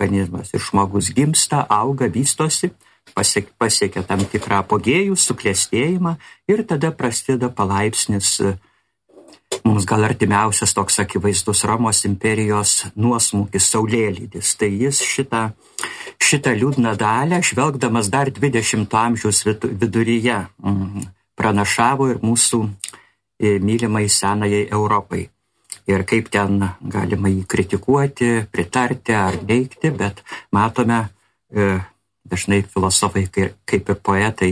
organizmas. Ir žmogus gimsta, auga, vystosi, pasiekia tam tikrą apogėjų, suklestėjimą ir tada prasideda palaipsnis, mums gal artimiausias toks akivaizdus Romos imperijos nuosmukis, saulėlydis. Tai jis šitą liūdną dalę, žvelgdamas dar 20 amžiaus viduryje, pranašavo ir mūsų mylimai senajai Europai. Ir kaip ten galima jį kritikuoti, pritarti ar neigti, bet matome, dažnai filosofai kaip ir poetai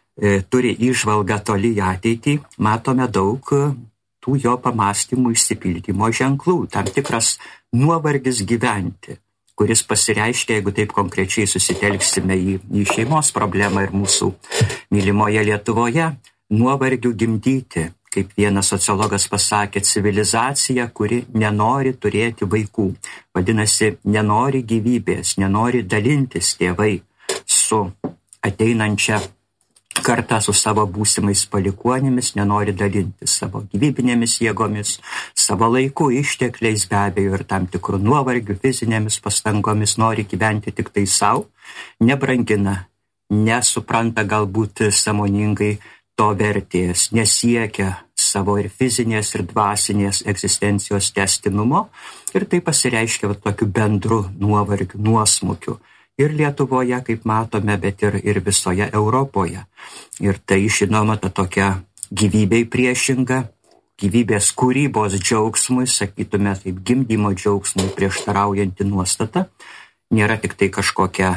turi įžvalgą toli į ateitį, matome daug tų jo pamastymų išsipildymo ženklų, tam tikras nuovargis gyventi, kuris pasireiškia, jeigu taip konkrečiai susitelksime į šeimos problemą ir mūsų mylimoje Lietuvoje, nuovargių gimdyti. Kaip vienas sociologas pasakė, civilizacija, kuri nenori turėti vaikų. Vadinasi, nenori gyvybės, nenori dalintis tėvai su ateinančia karta, su savo būsimais palikuonimis, nenori dalintis savo gyvybinėmis jėgomis, savo laiku, ištekliais be abejo ir tam tikrų nuovargių, fizinėmis pastangomis, nori gyventi tik tai savo, nebrangina, nesupranta galbūt sąmoningai to vertės, nesiekia savo ir fizinės, ir dvasinės egzistencijos tęstinumo ir tai pasireiškia tokiu bendru nuovargiu, nuosmukiu. Ir Lietuvoje, kaip matome, bet ir visoje Europoje. Ir tai, žinoma, ta tokia gyvybei priešinga, gyvybės kūrybos džiaugsmui, sakytume taip, gimdymo džiaugsmui prieštaraujanti nuostata, nėra tik tai kažkokia,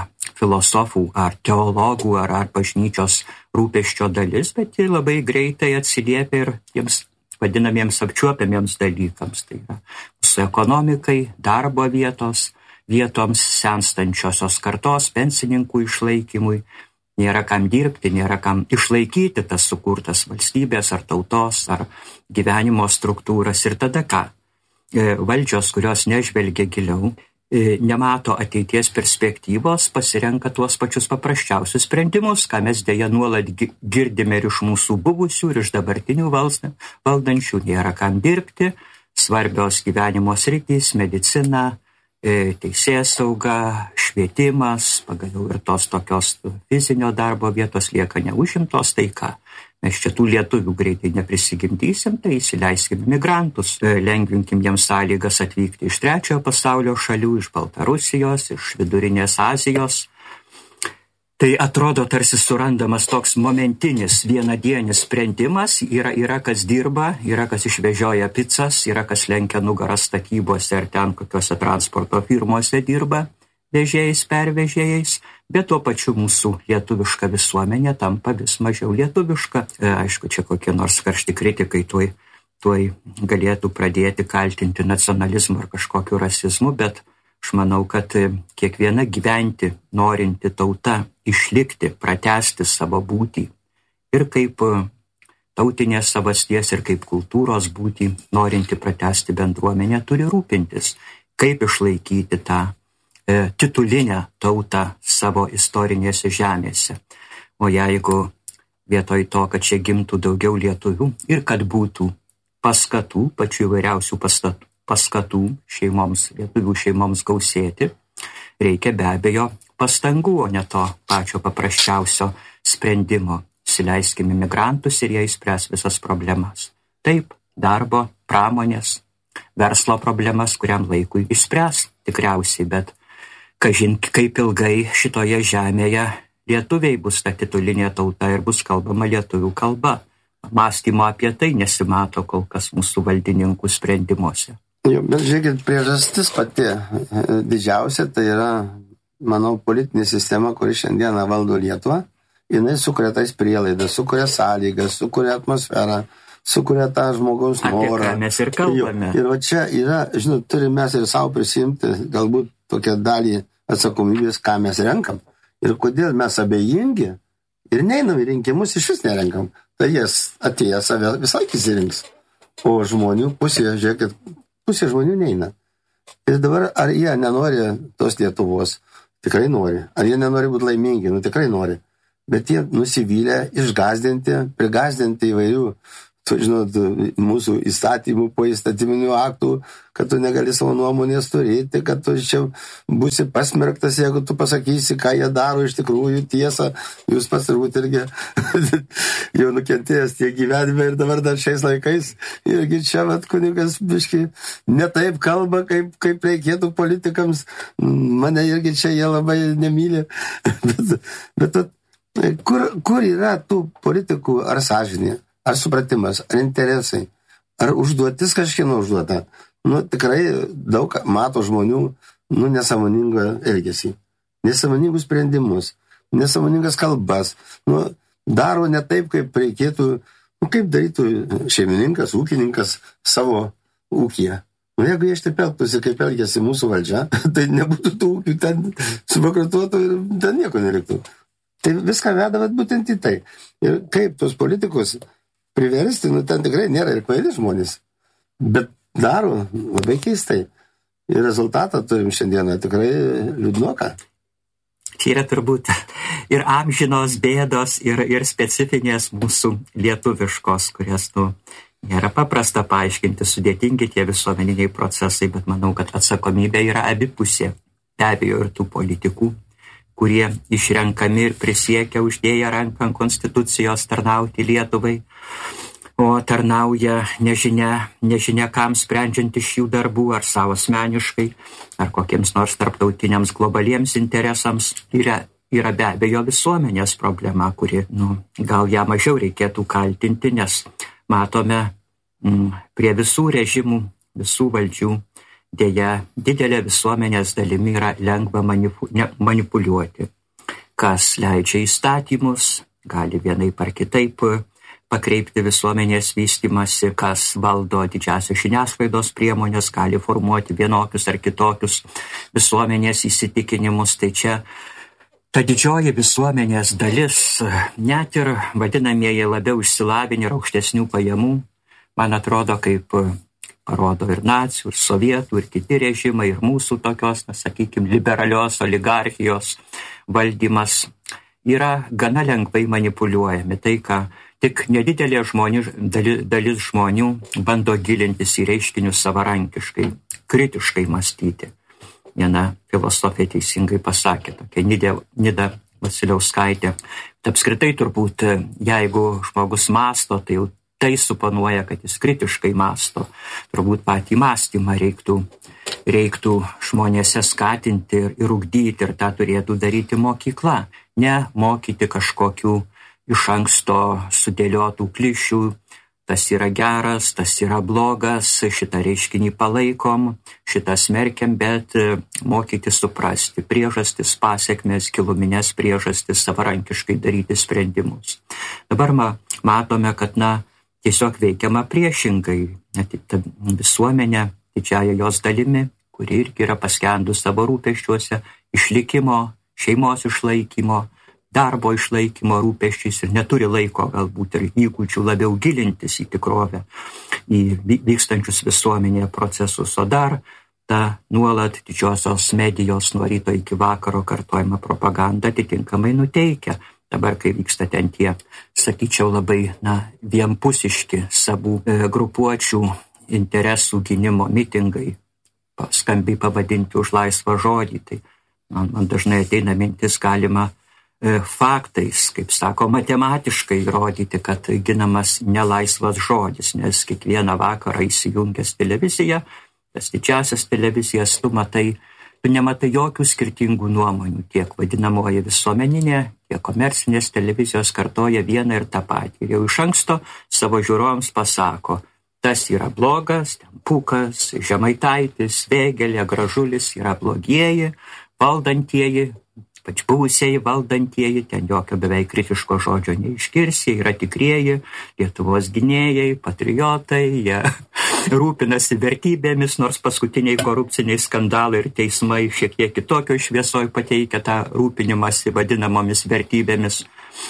filosofų ar teologų ar bažnyčios rūpesčio dalis, bet ji labai greitai atsiliepia ir tiems vadinamiems apčiuopiamiems dalykams. Tai yra mūsų ekonomikai, darbo vietoms, senstančiosios kartos, pensininkų išlaikymui. Nėra kam dirbti, nėra kam išlaikyti tas sukurtas valstybės ar tautos ar gyvenimo struktūras. Ir tada ką? Valdžios, kurios nežvelgia giliau, nemato ateities perspektyvos, pasirenka tuos pačius paprasčiausius sprendimus, ką mes dėja nuolat girdime ir iš mūsų buvusių, ir iš dabartinių valdančių. Nėra kam dirbti, svarbios gyvenimo sritys, medicina, teisėsauga, švietimas, pagaliau ir tos tokios fizinio darbo vietos lieka neužimtos, tai ką? Mes čia tų lietuvių greitai neprisigimdysim, tai įsileiskim migrantus, lengvinkim jiems sąlygas atvykti iš trečiojo pasaulio šalių, iš Baltarusijos, iš Vidurinės Azijos. Tai atrodo tarsi surandamas toks momentinis, vienadienis sprendimas, yra kas dirba, yra kas išvežioja picas, yra kas lenkia nugarą statybose ar ten kokiuose transporto firmose dirba vežėjais, pervežėjais, bet tuo pačiu mūsų lietuviška visuomenė tampa vis mažiau lietuviška. Aišku, čia kokie nors karšti kritikai tuoj galėtų pradėti kaltinti nacionalizmu ar kažkokiu rasizmu, bet aš manau, kad kiekviena gyventi norinti tauta išlikti, pratęsti savo būtį ir kaip tautinės savasties ir kaip kultūros būtį norinti pratęsti bendruomenė turi rūpintis, kaip išlaikyti tą titulinę tautą savo istorinėse žemėse. O jeigu vietoj to, kad čia gimtų daugiau lietuvių ir kad būtų paskatų, pačių įvairiausių paskatų šeimoms, lietuvių šeimoms gausėti, reikia be abejo pastangų, o ne to pačio paprasčiausio sprendimo. Įsileiskime migrantus ir jie išspręs visas problemas. Taip, darbo, pramonės, verslo problemas kuriam laikui išspręs tikriausiai, bet kažin kaip ilgai šitoje žemėje lietuviai bus ta titulinė tauta ir bus kalbama lietuvių kalba. Mąstymo apie tai nesimato kol kas mūsų valdininkų sprendimuose. Bet žiūrėkit, priežastis pati didžiausia, tai yra, manau, politinė sistema, kuri šiandieną valdo Lietuvą. Jinai sukuria tais prielaidas, sukuria sąlygas, sukuria atmosferą, sukuria tą žmogaus norą. Apie ką mes ir kalbame. Ir va čia yra, žinot, turime mes ir savo prisimti galbūt tokią dalį atsakomybės, ką mes renkam. Ir kodėl mes abejingi ir neinam į rinkimus, iš vis nerenkam. Tai jas atėję save visai įsirinks. O žmonių pusė, žiūrėkit, pusė žmonių neina. Ir dabar, ar jie nenori tos Lietuvos? Tikrai nori. Ar jie nenori būti laimingi? Tikrai nori. Bet jie nusivylę, išgazdinti, prigazdinti įvairių tu žinot, mūsų įstatymų, po įstatyminių aktų, kad tu negali savo nuomonės turėti, kad tu čia būsi pasmerktas, jeigu tu pasakysi, ką jie daro iš tikrųjų tiesą. Jūs pats turbūt irgi jau nukentėjęs tiek gyvenime ir dabar dar šiais laikais. Irgi čia vat kunigas biški ne taip kalba, kaip reikėtų politikams. Mane irgi čia jie labai nemyli. bet kur yra tų politikų ar sąžinė? Ar supratimas, ar interesai, ar užduotis kažkieno užduota. Tikrai daug mato žmonių, nesąmoningą elgesį, nesąmoningus sprendimus, nesąmoningas kalbas. Daro ne taip, kaip reikėtų, kaip darytų šeimininkas, ūkininkas savo ūkyje. Jeigu jie taip elgtųsi, kaip elgėsi mūsų valdžia, tai nebūtų tų ūkių, ten subankrutuotų ir ten nieko nereiktų. Tai viską veda būtent į tai. Ir kaip tos politikos priversti, ten tikrai nėra ir kvaili žmonės, bet daro labai keistai. Ir rezultatą turim šiandieną tikrai liūdnoką. Čia yra turbūt ir amžinos bėdos, ir specifinės mūsų lietuviškos, kurias, nėra paprasta paaiškinti, sudėtingi tie visuomeniniai procesai, bet manau, kad atsakomybė yra abipusė. Be abejo ir tų politikų, kurie išrenkami ir prisiekia uždėję ranką ant konstitucijos tarnauti Lietuvai, o tarnauja nežinia kam sprendžiant iš jų darbų, ar savo asmeniškai, ar kokiems nors tarptautiniams globaliems interesams, yra be abejo visuomenės problema, kuri, gal ją mažiau reikėtų kaltinti, nes matome prie visų režimų, visų valdžių, dėja, didelė visuomenės dalimi yra lengva manipuliuoti. Kas leidžia įstatymus, gali vienaip ar kitaip pakreipti visuomenės vystymasi, kas valdo didžiausias žiniasklaidos priemonės, gali formuoti vienokius ar kitokius visuomenės įsitikinimus. Tai čia ta didžioji visuomenės dalis, net ir vadinamieji labiau išsilavinę ir aukštesnių pajamų, man atrodo, kaip parodo ir nacių, ir sovietų, ir kiti režimai, ir mūsų tokios, sakykime, liberalios oligarchijos valdymas yra gana lengvai manipuliuojami. Tai, ką tik nedidelė dalis žmonių bando gilintis į reiškinius savarankiškai, kritiškai mąstyti. Viena filosofė teisingai pasakė, tokia Nida Vasiliauskaitė. Apskritai turbūt, jeigu žmogus mąsto, tai jau tai suponuoja, kad jis kritiškai mąsto. Turbūt patį mąstymą reiktų žmonėse skatinti ir ugdyti, ir tą turėtų daryti mokykla. Ne mokyti kažkokių iš anksto sudėliotų klišių, tas yra geras, tas yra blogas, šitą reiškinį palaikom, šitą smerkiam, bet mokyti suprasti priežastis, pasiekmes, giluminės priežastis, savarankiškai daryti sprendimus. Dabar matome, kad tiesiog veikiama priešingai. Ta visuomenė, didžiąja jos dalimi, kuri irgi yra paskendus savo rūpesčiuose, išlikimo, šeimos išlaikymo, darbo išlaikymo rūpesčiais ir neturi laiko galbūt ir įgūdžių labiau gilintis į tikrovę, į vykstančius visuomenėje procesus. O dar ta nuolat didžiosios medijos nuo ryto iki vakaro kartojama propaganda atitinkamai nuteikia. Dabar, kai vyksta ten tie, sakyčiau, labai vienpusiški savų grupuočių interesų gynimo mitingai, skambiai pavadinti už laisvą žodį, tai man dažnai ateina mintis, galima faktais, kaip sako, matematiškai įrodyti, kad ginamas nelaisvas žodis, nes kiekvieną vakarą įsijungęs televiziją, tas didžiausias televizijas, tu nematai jokių skirtingų nuomonių, tiek vadinamoji visuomeninė, tiek komercinės televizijos kartoja vieną ir tą patį. Ir jau iš anksto savo žiūrovams pasako, tas yra blogas, ten Pūkas, Žemaitaitis, Vėgėlė, Gražulis yra blogieji, valdantieji, ypač buvusieji valdantieji, ten jokio beveik kritiško žodžio neišgirsi, yra tikrieji Lietuvos gynėjai, patriotai, jie rūpinasi vertybėmis, nors paskutiniai korupciniai skandalai ir teismai šiek tiek kitokio šviesoj pateikia tą rūpinimąsi vadinamomis vertybėmis.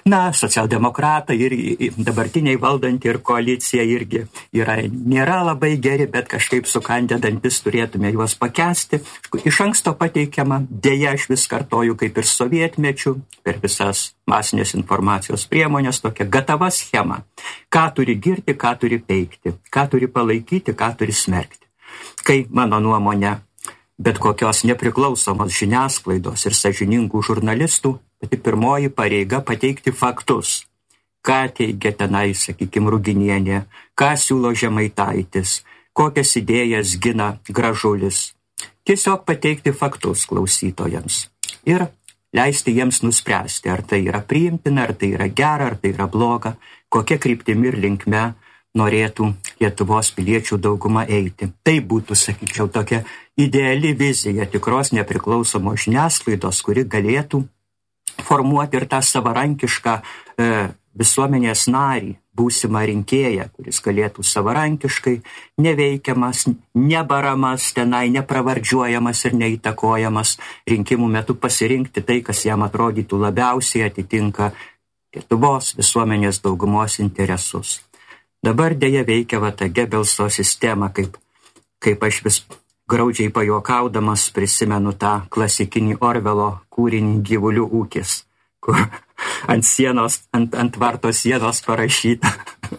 Na, socialdemokratai ir dabartiniai valdantį ir koalicija irgi nėra labai geri, bet kažkaip sukandę dantis turėtume juos pakęsti. Iš anksto pateikiama, dėja aš vis kartoju kaip ir sovietmečių, per visas masinės informacijos priemonės, tokia gatava schema. Ką turi girti, ką turi peikti, ką turi palaikyti, ką turi smerkti. Kai, mano nuomonė, bet kokios nepriklausomos žiniasklaidos ir sąžiningų žurnalistų pati pirmoji pareiga pateikti faktus. Ką teigia tenai, sakykime, Ruginienė, ką siūlo Žemaitaitis, kokias idėjas gina Gražulis. Tiesiog pateikti faktus klausytojams ir leisti jiems nuspręsti, ar tai yra priimtina, ar tai yra gera, ar tai yra bloga, kokia kryptimi ir linkme norėtų Lietuvos piliečių dauguma eiti. Tai būtų, sakyčiau, tokia ideali vizija tikros nepriklausomos žiniasklaidos, kuri galėtų formuoti ir tą savarankišką visuomenės narį, būsimą rinkėją, kuris galėtų savarankiškai, neveikiamas, nebaramas, tenai nepravardžiuojamas ir neįtakojamas rinkimų metu pasirinkti tai, kas jam atrodytų labiausiai atitinka Lietuvos visuomenės daugumos interesus. Dabar dėja veikia ta Gebelso sistema, kaip aš vis graudžiai pajokaudamas prisimenu tą klasikinį Orvelo kūrinį Gyvulių ūkis, kur ant sienos, ant varto sienos parašyta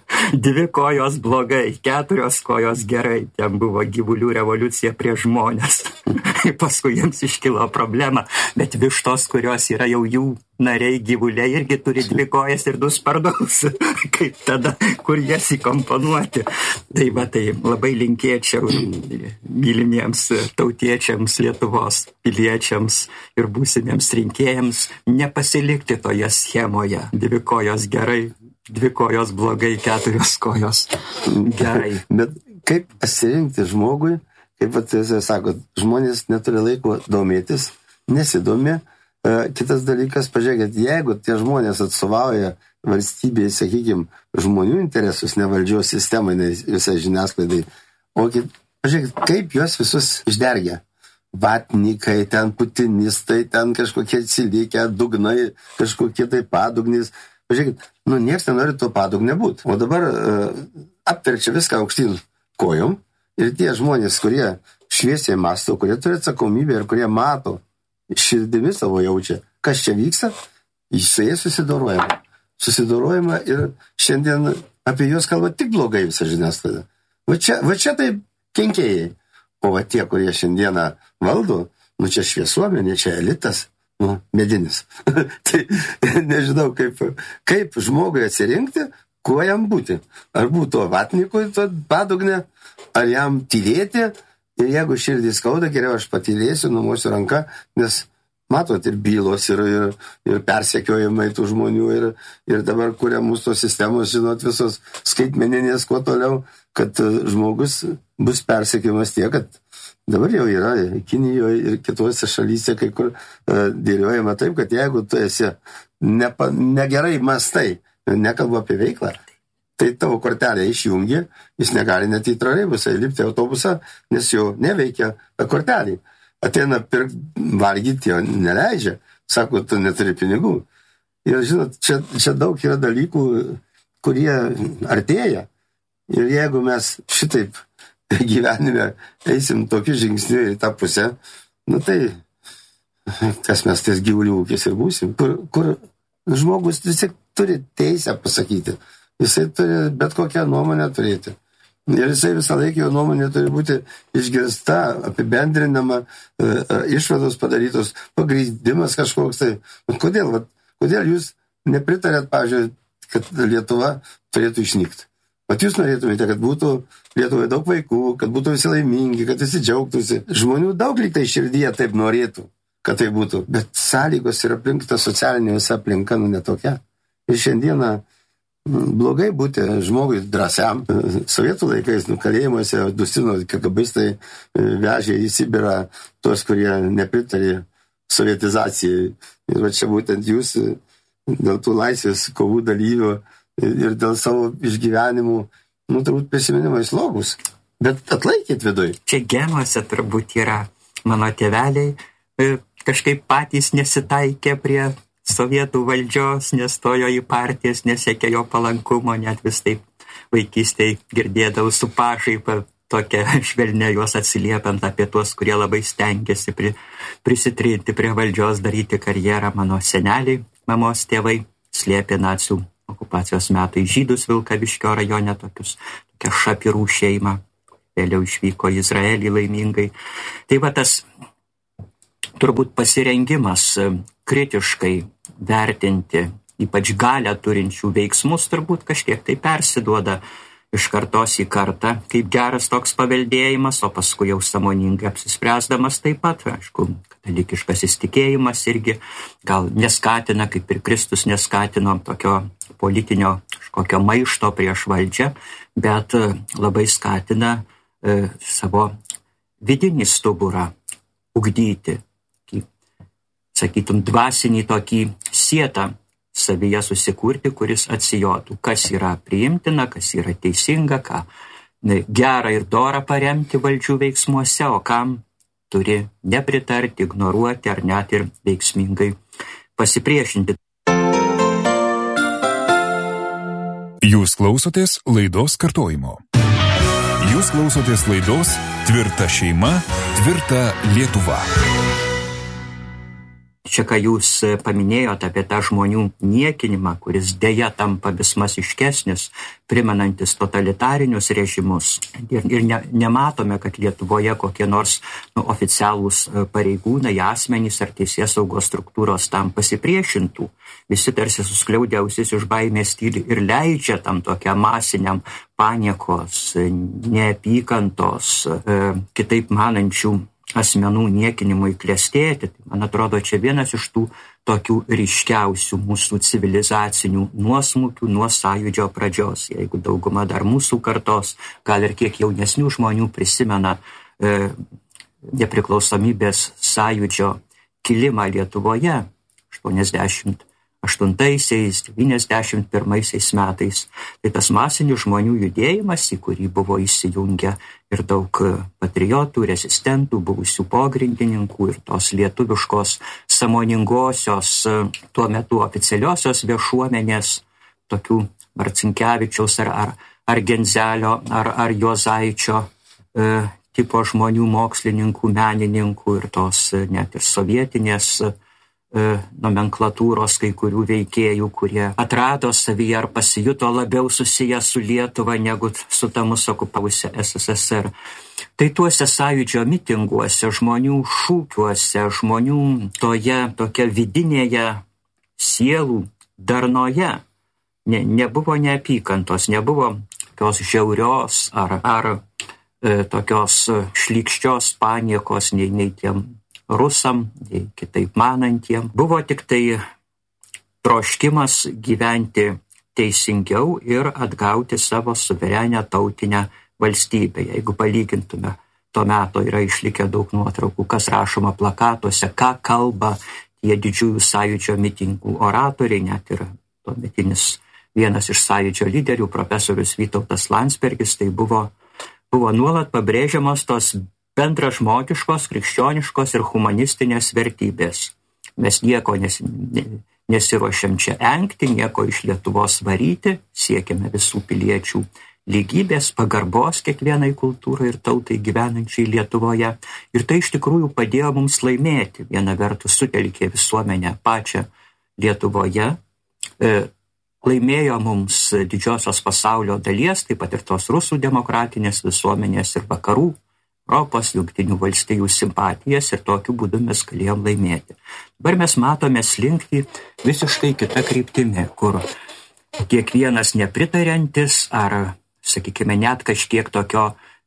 2 kojos blogai, 4 kojos gerai. Ten buvo gyvulių revoliucija prieš žmonės. Paskui jiems iškilo problema, bet vištos, kurios yra jau jų nariai gyvuliai, irgi turi 2 kojas ir 2 sparnus. Kaip tada, kur jas įkomponuoti? Tai labai linkėčiau mylimiems tautiečiams, Lietuvos piliečiams ir būsimiems rinkėjams nepasilikti toje schemoje. 2 kojos gerai, 2 kojos blogai, 4 kojos gerai. Bet kaip pasirinkti žmogui, kaip jūs sakot, žmonės neturi laiko domėtis, nesidomi. Kitas dalykas, pažiūrėkit, jeigu tie žmonės atstovauja valstybėje, sakykime, žmonių interesus, ne valdžios sistemai, ne visai žiniasklaidai, o pažiūrėkit, kaip juos visus išdergia. Vatnikai, ten putinistai, ten kažkokie atsilikę, dugnai, kažkokie tai padugnys. Pažiūrėkit, nieks nenori to padugnė būti. O dabar apverčia viską aukštyn kojom ir tie žmonės, kurie šviesiai mąsto, kurie turi atsakomybę ir kurie mato, širdimi savo jaučia, kas čia vyksta, su jais susidorojama. Susidorojama ir šiandien apie juos kalba tik blogai visą žiniasklaidą. Va čia tai kenkėjai. O va tie, kurie šiandieną valdo, čia šviesuomenė, čia elitas, medinis. Tai nežinau, kaip žmogui atsirinkti, kuo jam būti. Ar būtų vatnikui to padugnė, ar jam tylėti, ir jeigu širdį skauda, geriau aš patylėsiu, numosiu ranką, nes matot ir bylos, ir persekiojimai tų žmonių, ir dabar kuria mūsų sistemos, žinot, visos skaitmeninės, kuo toliau, kad žmogus bus persekiojamas tiek, kad dabar jau yra Kinijoje ir kitose šalyse, kai kur dėliojama taip, kad jeigu tu esi negerai mastai, nekalbu apie veiklą, tai tavo kortelę išjungi, jis negali net į troleibusą įlipti autobusą, nes jau neveikia kortelį. Ateina pirkti valgyti, jo neleidžia, sako, tu neturi pinigų. Ir žinot, čia daug yra dalykų, kurie artėja. Ir jeigu mes šitaip gyvenime eisim tokiu žingsniu į tą pusę, tai kas mes ties gyvulių ūkis ir būsim, kur žmogus vis tiek turi teisę pasakyti. Jisai turi bet kokią nuomonę turėti. Ir jisai visą laiką jo nuomonė turi būti išgirsta, apibendrinama, išvados padarytos, pagrįdimas kažkoks. Tai kodėl jūs nepritarėt, pavyzdžiui, kad Lietuva turėtų išnykti? Vat jūs norėtumėte, kad būtų Lietuvai daug vaikų, kad būtų visi laimingi, kad visi džiaugtųsi. Žmonių daug lyg tai širdyje taip norėtų, kad tai būtų. Bet sąlygos ir aplink ta socialinė visa aplinka netokia. Ir šiandieną blogai būti žmogui drąsiam. Sovietų laikais kalėjimuose Dustino KGBistai vežė į Sibirą tuos, kurie nepritarė sovietizacijai. Ir va čia būtent jūs dėl tų laisvės kovų dalyvių ir dėl savo išgyvenimų, turbūt prisiminimai slogus. Bet atlaikėt viduj. Čia genuose turbūt yra. Mano tėveliai kažkaip patys nesitaikė prie sovietų valdžios, nestojo į partijas, nesiekė jo palankumo, net vis taip vaikystėje girdėdavau su pašaipa tokia švelnia juos atsiliepiant apie tuos, kurie labai stengiasi prisitrinti prie valdžios, daryti karjerą. Mano seneliai, mamos tėvai slėpė nacių okupacijos metai žydus Vilkaviškio rajone, tokia Šapirų šeima, vėliau išvyko į Izraelį laimingai. Tai va tas turbūt pasirengimas kritiškai vertinti ypač galią turinčių veiksmus turbūt kažkiek tai persiduoda iš kartos į kartą, kaip geras toks paveldėjimas, o paskui jau sąmoningai apsispręsdamas taip pat, aišku, katalikiškas tikėjimas irgi gal neskatina, kaip ir Kristus neskatino tokio politinio kažkokio maišto prieš valdžią, bet labai skatina savo vidinį stuburą ugdyti, sakytum, dvasinį tokį sietą savyje susikurti, kuris atsijotų, kas yra priimtina, kas yra teisinga, ką gera ir dora paremti valdžių veiksmuose, o kam turi nepritarti, ignoruoti ar net ir veiksmingai pasipriešinti. Jūs klausotės laidos kartojimo. Jūs klausotės laidos Tvirta šeima, tvirta Lietuva. Čia, ką jūs paminėjote apie tą žmonių niekinimą, kuris dėja tampa vis masiškesnis, primenantis totalitarinius režimus. Ir nematome, kad Lietuvoje kokie nors oficialūs pareigūnai, asmenys ar teisėsaugos struktūros tam pasipriešintų. Visi tarsi suskliaudę ausis iš baimės tyli ir leidžia tam tokiam masiniam paniekos, neapykantos, kitaip manančių asmenų niekinimui klestėti. Man atrodo, čia vienas iš tų tokių ryškiausių mūsų civilizacinių nuosmukių nuo sąjūdžio pradžios. Jeigu dauguma dar mūsų kartos, gal ir kiek jaunesnių žmonių prisimena nepriklausomybės sąjūdžio kilimą Lietuvoje 88-91 metais, tai tas masinis žmonių judėjimas, į kurį buvo įsijungę ir daug patriotų, rezistentų, buvusių pogrindininkų ir tos lietuviškos sąmoningosios tuo metu oficialiosios viešuomenės, tokių Marcinkevičiaus ar Genzelio ar Juozaičio tipo žmonių, mokslininkų, menininkų ir tos net ir sovietinės nomenklatūros kai kurių veikėjų, kurie atrado savyje ar pasijuto labiau susiję su Lietuva negu su ta mūsų okupavusia SSSR. Tai tuose sąjūdžio mitinguose, žmonių šūkiuose, žmonių toje tokia vidinėje sielų darnoje nebuvo neapykantos, nebuvo tokios žiaurios ar tokios šlykščios paniekos nei tiem rusam, kitaip manantiem. Buvo tik tai troškimas gyventi teisingiau ir atgauti savo suverenę tautinę valstybę. Jeigu palygintume, to meto yra išlikę daug nuotraukų, kas rašoma plakatuose, ką kalba tie didžiųjų sąjūdžio mitingų oratoriai, net ir tuometinis vienas iš sąjūdžio lyderių, profesorius Vytautas Landsbergis, tai buvo nuolat pabrėžiamos tos bendražmogiškos, krikščioniškos ir humanistinės vertybės. Mes nieko nesiruošiam čia engti, nieko iš Lietuvos varyti, siekiame visų piliečių lygybės, pagarbos kiekvienai kultūrai ir tautai gyvenančiai Lietuvoje. Ir tai iš tikrųjų padėjo mums laimėti. Viena vertus sutelkė visuomenę pačią Lietuvoje, laimėjo mums didžiosios pasaulio dalies, taip pat ir tos rusų demokratinės visuomenės ir vakarų Europos, Jungtinių valstijų simpatijas ir tokiu būdu mes galėjom laimėti. Dabar mes matome slinkti visiškai kitą kryptimį, kur kiekvienas nepritariantis ar, sakykime, net kažkiek tokio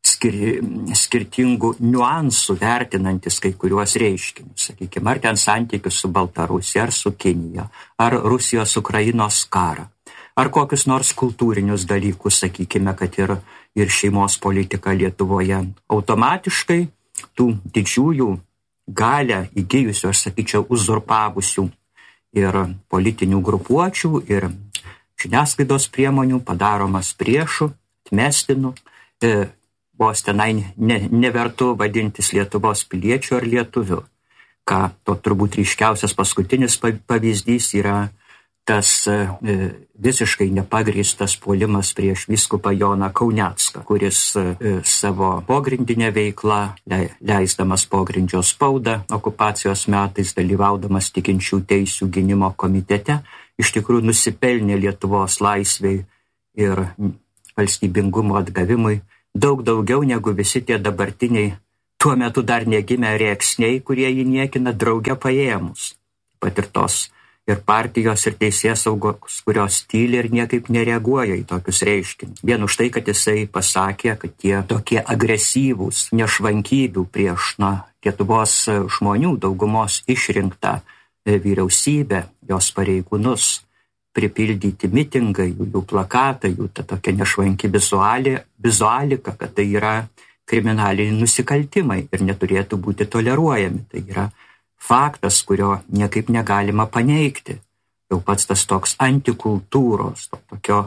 skirtingų niuansų vertinantis kai kuriuos reiškinius, sakykime, ar ten santykius su Baltarusija, ar su Kinija, ar Rusijos-Ukrainos karą, ar kokius nors kultūrinius dalykus, sakykime, kad ir šeimos politika Lietuvoje. Automatiškai tų didžiųjų galę įgijusių, aš sakyčiau, uzurpavusių ir politinių grupuočių, ir žiniasklaidos priemonių padaromas priešų, atmestinu, vos tenai nevertu vadintis Lietuvos piliečių ar lietuvių. to turbūt ryškiausias paskutinis pavyzdys yra tas visiškai nepagrįstas puolimas prieš vyskupą Joną Kaunecką, kuris savo pogrindinę veiklą, leisdamas pogrindžio spaudą okupacijos metais, dalyvaudamas tikinčių teisių gynimo komitete, iš tikrųjų nusipelnė Lietuvos laisvei ir valstybingumo atgavimui daug daugiau negu visi tie dabartiniai, tuo metu dar negimę rėksniai, kurie jį niekina drauge paėmus. Pat ir tos ir partijos, ir teisėsaugos, kurios tyli ir niekaip nereaguoja į tokius reiškinius. Vien už tai, kad jisai pasakė, kad tie tokie agresyvūs nešvankybių prieš Lietuvos žmonių daugumos išrinktą vyriausybę, jos pareigūnus, pripildyti mitingai, jų plakatai, jų ta tokia nešvanki vizualika, kad tai yra kriminaliniai nusikaltimai ir neturėtų būti toleruojami. Tai yra faktas, kurio niekaip negalima paneigti. Jau pats tas toks antikultūros, tokio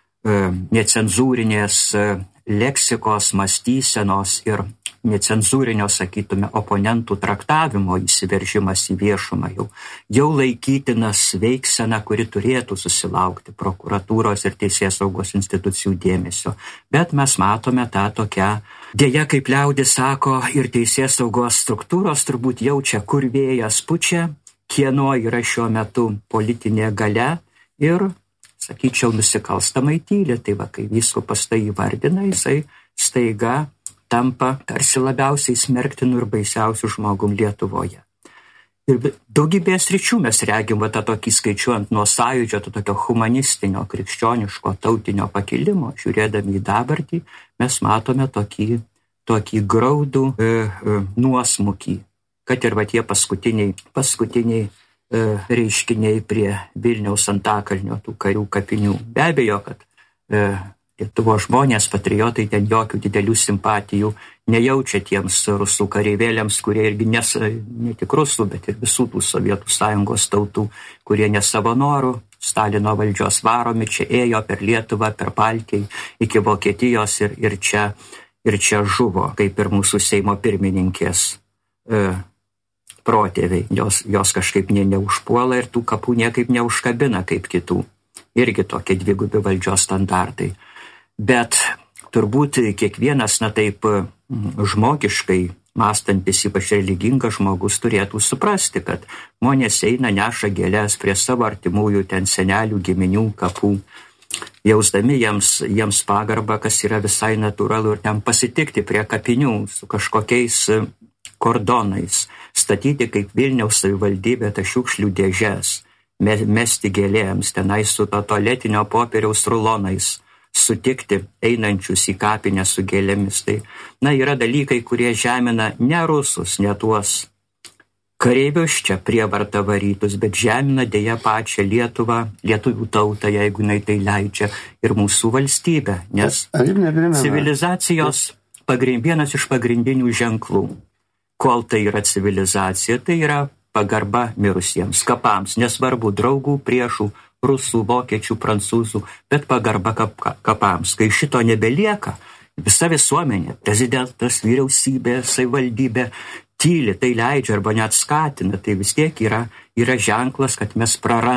necenzūrinės leksikos, mąstysenos ir necenzūrinio, sakytume, oponentų traktavimo įsiveržimas į viešumą jau laikytinas veiksena, kuri turėtų susilaukti prokuratūros ir teisėsaugos institucijų dėmesio. Bet mes matome tą tokią, dėja, kaip liaudis sako, ir teisėsaugos struktūros turbūt jaučia, kur vėjas pučia, kieno yra šiuo metu politinė galia ir, sakyčiau, nusikalstamai tyli. Tai va, kai vyskupas tai įvardina, jisai staiga tampa tarsi labiausiai smerktinu ir baisiausiu žmogum Lietuvoje. Ir daugybėje sričių mes regim tą tokį, skaičiuojant nuo sąjūdžio, tokio humanistinio, krikščioniško, tautinio pakilimo, žiūrėdami į dabartį, mes matome tokį graudų nuosmukį, kad ir va tie paskutiniai reiškiniai prie Vilniaus Antakalnio tų karių kapinių. Be abejo, kad Lietuvos žmonės, patriotai, ten jokių didelių simpatijų nejaučia tiems rusų kareivėliams, kurie irgi ne tik rusų, bet ir visų tų Sovietų Sąjungos tautų, kurie ne savo norų, Stalino valdžios varomi, čia ėjo per Lietuvą, per Baltiją, iki Vokietijos ir čia žuvo, kaip ir mūsų Seimo pirmininkės protėviai. Jos kažkaip neužpuola ir tų kapų niekaip neužkabina kaip kitų. Irgi tokie dvigubi valdžios standartai. Bet turbūt kiekvienas, taip žmogiškai mąstantis, ypač religingas žmogus, turėtų suprasti, kad žmonės eina, neša gėles prie savo artimųjų, ten senelių, giminių kapų, jausdami jiems pagarbą, kas yra visai natūralu, ir ten pasitikti prie kapinių su kažkokiais kordonais, statyti kaip Vilniaus savivaldybė tą šiukšlių dėžes, mesti gėlėms, tenai su tualetinio popieriaus rulonais, sutikti einančius į kapinę su gėlėmis. Tai, yra dalykai, kurie žemina ne rusus, ne tuos kareivius čia prievarta varytus, bet žemina dėja pačią Lietuvą, lietuvių tautą, jeigu jinai tai leidžia, ir mūsų valstybę. Nes civilizacijos vienas iš pagrindinių ženklų, kol tai yra civilizacija, tai yra pagarba mirusiems kapams, nesvarbu draugų, priešų, rusų, vokiečių, prancūzų, bet pagarba kapams. Kai šito nebelieka, visa visuomenė, prezidentas, vyriausybė, savivaldybė tyli, tai leidžia arba net skatina, tai vis tiek yra ženklas, kad mes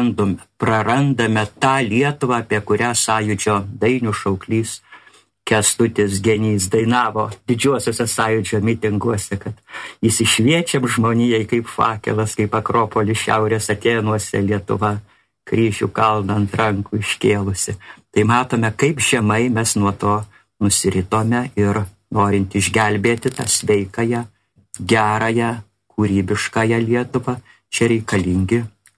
prarandame tą Lietuvą, apie kurią Sąjūdžio dainių šauklys Kęstutis Genys dainavo didžiuosiuose Sąjūdžio mitinguose, kad įsišviečiam žmonijai kaip fakelas, kaip Akropolis šiaurės Atėnuose Lietuva, kryžių kalną ant rankų iškėlusi. Tai matome, kaip žemai mes nuo to nusiritome ir norint išgelbėti tą sveikąją, gerąją, kūrybiškąją Lietuvą, čia reikalingi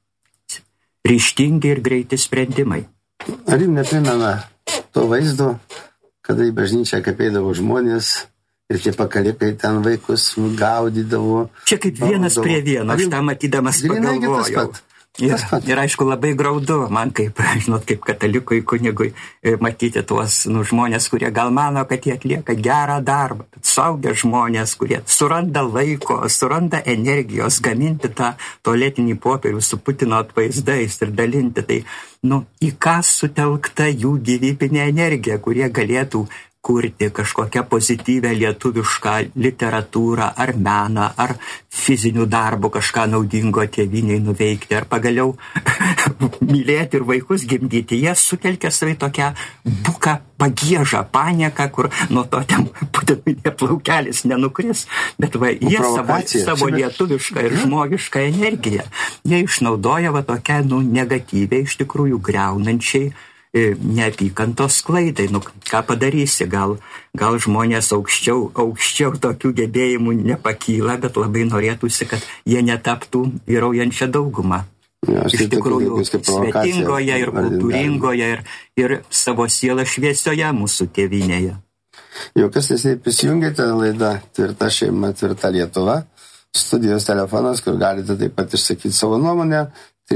ryžtingi ir greiti sprendimai. Ar jums neprimena to vaizdo, kada į bažnyčią apeidavo žmonės ir tie pakalikai ten vaikus gaudydavo? Čia kaip vienas prie vieno, aš tą matydamas pagalvojau. Ir aišku, labai graudu man, kaip katalikui, kunigui, matyti tuos žmonės, kurie gal mano, kad jie atlieka gerą darbą, bet suaugę žmonės, kurie suranda laiko, suranda energijos gaminti tą tualetinį popierių su Putino atvaizdais ir dalinti. Tai, į ką sutelkta jų gyvybinė energija, kurie galėtų kurti kažkokią pozityvę lietuvišką literatūrą, ar meną, ar fizinių darbų kažką naudingo tėvynei nuveikti, ar pagaliau mylėti ir vaikus gimdyti. Jie sutelkia savai tokią buką pagiežą, panieką, kur nuo to ten būtinai plaukelis nenukris, bet jie savo lietuvišką ir žmogišką energiją. Jie išnaudoja tokią negatyviai, iš tikrųjų griaunančiai neapykantos klaidai. Ką padarysi, gal žmonės aukščiau tokių gebėjimų nepakyla, bet labai norėtųsi, kad jie netaptų vyraujančią daugumą. Iš tikrųjų, svetingoje ir kultūringoje ir savo sielą šviesioje mūsų tėvynėje. Jau kas nesiniai prisijungėte, laida Tvirta šeima, tvirta Lietuva. Studijos telefonas, kur galite taip pat išsakyti savo nuomonę,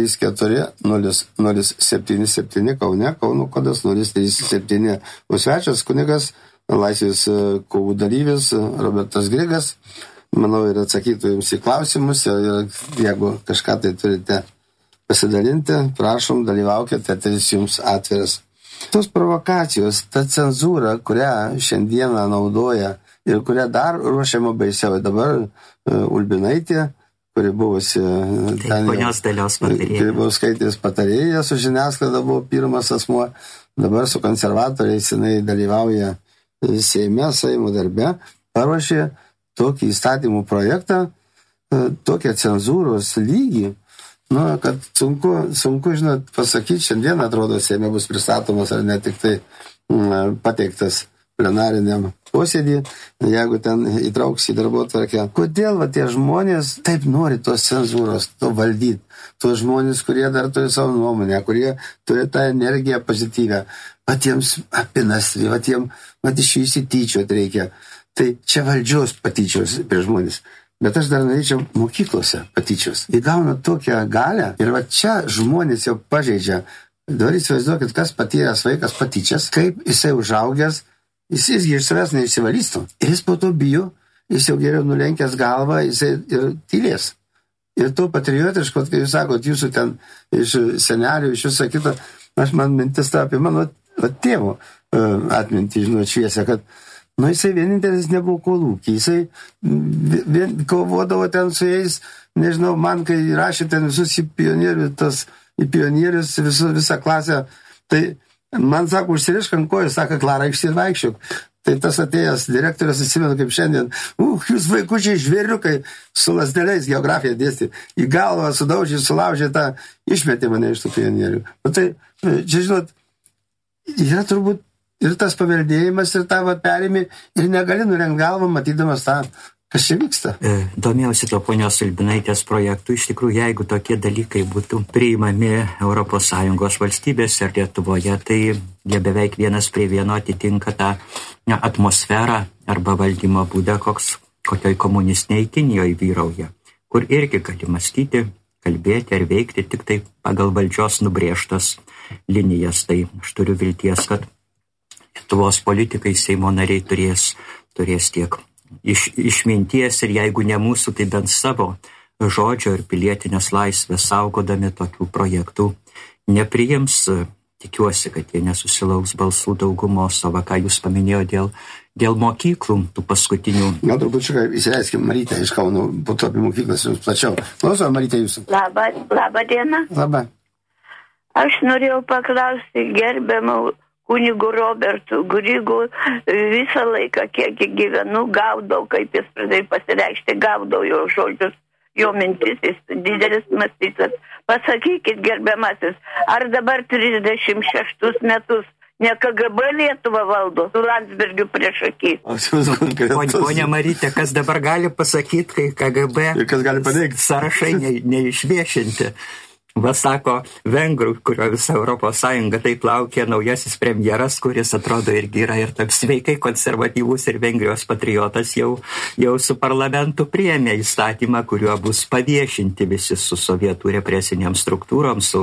34-077 Kaune, Kauno kodas 037. O svečias kunigas, Laisvės kovų dalyvis Robertas Grigas. Manau, ir atsakytų jums į klausimus. Ir jeigu kažką tai turite pasidalinti, prašom, dalyvaukite, eteris jums atviras. Tos provokacijos, ta cenzūra, kurią šiandieną naudoja ir kurią dar ruošiama baisiau. Dabar Ulbinaitė, kuri buvusi ponios Dalios patarėja. Grybauskaitės patarėja su žiniasklaida buvo pirmas asmuo. Dabar su konservatoriais jinai dalyvauja Seimo darbe. Paruošė tokį įstatymų projektą, tokią cenzūros lygį, kad sunku, žinot, pasakyti, šiandien atrodo Seime bus pristatomas ar ne tik tai pateiktas plenariniam posėdį, jeigu ten įtrauks į darbotvarkę. Kodėl tie žmonės taip nori tos cenzūros, to valdyti? Tos žmonės, kurie dar turi savo nuomonę, kurie turi tą energiją pozityvę, jiems apinastri, jiems iš jų įsityčiot reikia. Tai čia valdžios patyčios prie žmonės. Bet aš dar norėčiau mokyklose patyčios. Įgauna tokią galę ir čia žmonės jau pažeidžia. Dabar įsivaizduokit, kas patyręs vaikas patyčias, kaip jisai užaugęs, jisgi iš savęs neišsivalystų. Ir jis po to bijo, jis jau geriau nulenkęs galvą, jisai ir tylės. Ir to patriotiško, kai jūs sakot, jūsų ten iš senelių, iš viso kito, man mintis ta apie mano tėvo atmintį, šviesę, kad jisai vienintelis nebuvo kolūkį, jisai kovodavo ten su jais, nežinau, man kai rašė ten visus į pionierius, visą klasę, tai man sako, užsirišk ant kojų, sako, Klara, išsivaikščiok. Tai tas atėjęs direktorius, atsimenu kaip šiandien, jūs vaikučiai žvėriukai su lasdeliais geografiją dėstė, į galvą sudaužė, sulaužė tą, išmetė mane iš tų pionierių. Tai, čia žinot, yra turbūt ir tas paveldėjimas, ir tą perėmį, ir negali nurengt galvą, matydamas tą, kas čia vyksta. Domėjausi to ponios Ulbinaitės projektų. Iš tikrųjų, jeigu tokie dalykai būtų priimami ES valstybėse ir Lietuvoje, tai jie beveik vienas prie vieno atitinka tą atmosferą arba valdymo būdą, kokioj komunistiniai Kinijoje vyrauja, kur irgi gali mąstyti, kalbėti ar veikti tik tai pagal valdžios nubrėžtas linijas. Tai aš turiu vilties, kad Lietuvos politikai, Seimo nariai turės tiek išminties ir jeigu ne mūsų, tai bent savo žodžio ir pilietinės laisvės saugodami tokių projektų nepriims. Tikiuosi, kad jie nesusilauks balsų daugumos, o ką jūs paminėjote dėl mokyklų, tų paskutinių. Gal turbūt įsileiskim Marytę iš Kauno, po to apie mokyklas jums plačiau. Klausau, Marytė, jūsų. Labą dieną. Labą. Aš norėjau paklausti gerbiamą kunigu Robertu Grigu, visą laiką, kiek gyvenu, gaudau, kaip jis pradėjo pasireikšti, gaudau jo žodžius, jo mintis, jis didelis mąstytas. Pasakykit, gerbiamasis, ar dabar 36 metus ne KGB Lietuvą valdo, su Landsbergiu priešakį? Ponia Marytė, kas dabar gali pasakyti, kai KGB kas gali paneigti? Sąrašai neišviešinti? Va sako vengrų, kurio visa Europos Sąjunga taip laukia, naujasis premjeras, kuris atrodo irgi yra ir taip sveikai konservatyvus ir Vengrijos patriotas, jau su parlamentu priėmė įstatymą, kuriuo bus paviešinti visi su sovietų represiniam struktūrom, su